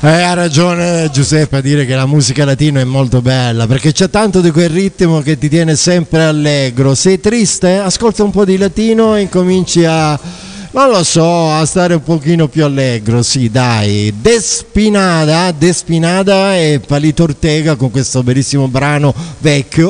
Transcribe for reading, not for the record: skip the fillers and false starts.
Ha ragione Giuseppe a dire che la musica latina è molto bella, perché c'è tanto di quel ritmo che ti tiene sempre allegro. Sei triste? Ascolta un po' di latino e incominci a, non lo so, a stare un pochino più allegro. Sì, dai. Despinada e Palito Ortega con questo bellissimo brano vecchio